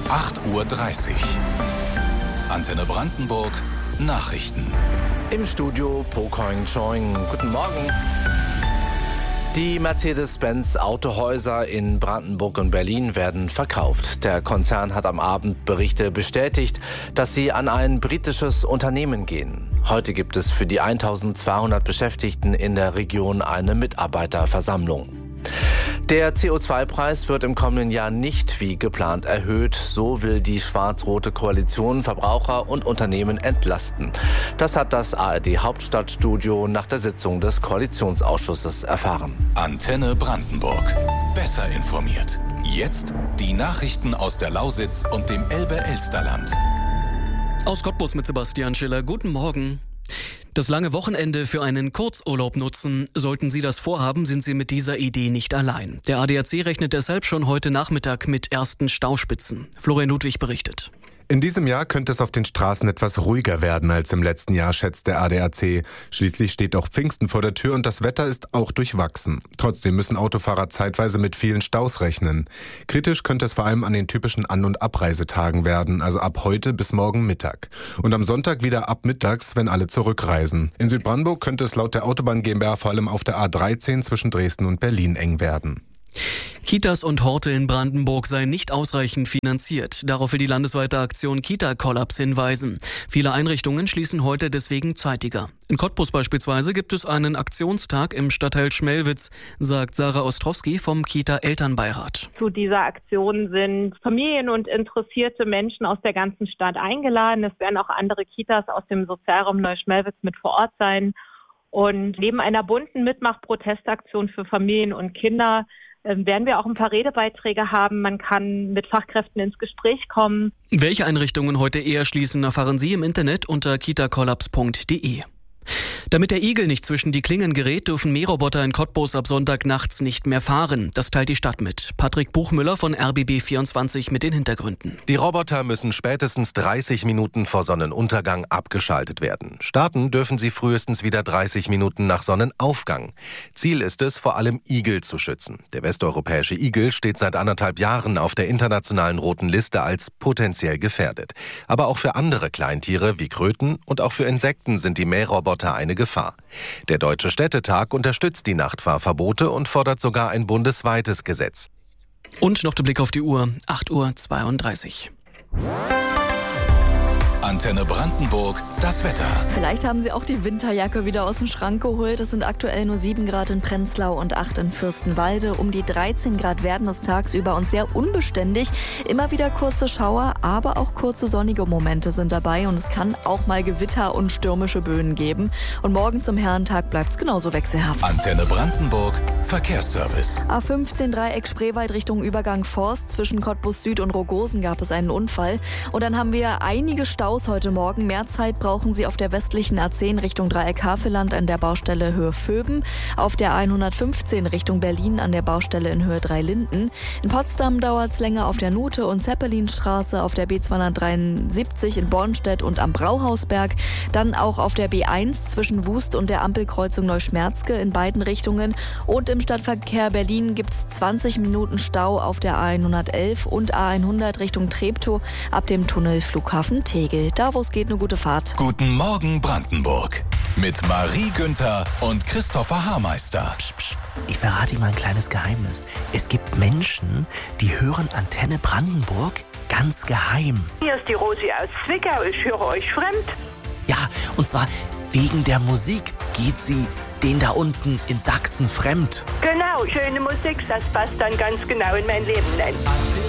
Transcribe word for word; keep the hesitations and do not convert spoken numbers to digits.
acht Uhr dreißig. Antenne Brandenburg Nachrichten. Im Studio Pocoing Choing. Guten Morgen. Die Mercedes-Benz Autohäuser in Brandenburg und Berlin werden verkauft. Der Konzern hat am Abend Berichte bestätigt, dass sie an ein britisches Unternehmen gehen. Heute gibt es für die eintausendzweihundert Beschäftigten in der Region eine Mitarbeiterversammlung. Der C O zwei Preis wird im kommenden Jahr nicht wie geplant erhöht. So will die schwarz-rote Koalition Verbraucher und Unternehmen entlasten. Das hat das A R D-Hauptstadtstudio nach der Sitzung des Koalitionsausschusses erfahren. Antenne Brandenburg. Besser informiert. Jetzt die Nachrichten aus der Lausitz und dem Elbe-Elsterland. Aus Cottbus mit Sebastian Schiller. Guten Morgen. Das lange Wochenende für einen Kurzurlaub nutzen. Sollten Sie das vorhaben, sind Sie mit dieser Idee nicht allein. Der A D A C rechnet deshalb schon heute Nachmittag mit ersten Stauspitzen. Florian Ludwig berichtet. In diesem Jahr könnte es auf den Straßen etwas ruhiger werden als im letzten Jahr, schätzt der A D A C. Schließlich steht auch Pfingsten vor der Tür und das Wetter ist auch durchwachsen. Trotzdem müssen Autofahrer zeitweise mit vielen Staus rechnen. Kritisch könnte es vor allem an den typischen An- und Abreisetagen werden, also ab heute bis morgen Mittag. Und am Sonntag wieder ab mittags, wenn alle zurückreisen. In Südbrandenburg könnte es laut der Autobahn GmbH vor allem auf der A dreizehn zwischen Dresden und Berlin eng werden. Kitas und Horte in Brandenburg seien nicht ausreichend finanziert. Darauf will die landesweite Aktion Kita-Kollaps hinweisen. Viele Einrichtungen schließen heute deswegen zeitiger. In Cottbus beispielsweise gibt es einen Aktionstag im Stadtteil Schmelwitz, sagt Sarah Ostrowski vom Kita-Elternbeirat. Zu dieser Aktion sind Familien und interessierte Menschen aus der ganzen Stadt eingeladen. Es werden auch andere Kitas aus dem Sozialraum Neuschmelwitz mit vor Ort sein. Und neben einer bunten Mitmach-Protestaktion für Familien und Kinder werden wir auch ein paar Redebeiträge haben. Man kann mit Fachkräften ins Gespräch kommen. Welche Einrichtungen heute eher schließen, erfahren Sie im Internet unter kitakollaps punkt de. Damit der Igel nicht zwischen die Klingen gerät, dürfen Mähroboter in Cottbus ab Sonntag nachts nicht mehr fahren. Das teilt die Stadt mit. Patrick Buchmüller von R B B vierundzwanzig mit den Hintergründen. Die Roboter müssen spätestens dreißig Minuten vor Sonnenuntergang abgeschaltet werden. Starten dürfen sie frühestens wieder dreißig Minuten nach Sonnenaufgang. Ziel ist es, vor allem Igel zu schützen. Der westeuropäische Igel steht seit anderthalb Jahren auf der internationalen roten Liste als potenziell gefährdet. Aber auch für andere Kleintiere wie Kröten und auch für Insekten sind die Mähroboter eine Gefahr. Der Deutsche Städtetag unterstützt die Nachtfahrverbote und fordert sogar ein bundesweites Gesetz. Und noch der Blick auf die Uhr, acht Uhr zweiunddreißig. Antenne Brandenburg, das Wetter. Vielleicht haben Sie auch die Winterjacke wieder aus dem Schrank geholt. Es sind aktuell nur sieben Grad in Prenzlau und acht in Fürstenwalde. Um die dreizehn Grad werden es tagsüber und sehr unbeständig. Immer wieder kurze Schauer, aber auch kurze sonnige Momente sind dabei. Und es kann auch mal Gewitter und stürmische Böen geben. Und morgen zum Herrentag bleibt es genauso wechselhaft. Antenne Brandenburg, Verkehrsservice. A fünfzehn Dreieck Spreewald Richtung Übergang Forst. Zwischen Cottbus Süd und Rogosen gab es einen Unfall. Und dann haben wir einige Staus heute Morgen. Mehr Zeit brauchen Sie auf der westlichen A zehn Richtung Dreieck Havelland an der Baustelle Höhe Vöben, auf der hundertfünfzehn Richtung Berlin an der Baustelle in Höhe Drei Linden. In Potsdam dauert es länger auf der Nute- und Zeppelinstraße, auf der B zweihundertdreiundsiebzig in Bornstedt und am Brauhausberg, dann auch auf der B eins zwischen Wust und der Ampelkreuzung Neuschmerzke in beiden Richtungen. Und im Stadtverkehr Berlin gibt es zwanzig Minuten Stau auf der A hundertelf und A hundert Richtung Treptow ab dem Tunnel Flughafen Tegel. Da, wo es geht, eine gute Fahrt. Guten Morgen Brandenburg. Mit Marie Günther und Christopher Haarmeister. Psch, psch. Ich verrate Ihnen mal ein kleines Geheimnis. Es gibt Menschen, die hören Antenne Brandenburg ganz geheim. Hier ist die Rosi aus Zwickau. Ich höre euch fremd. Ja, und zwar wegen der Musik geht sie den da unten in Sachsen fremd. Genau, schöne Musik, das passt dann ganz genau in mein Leben. Nein.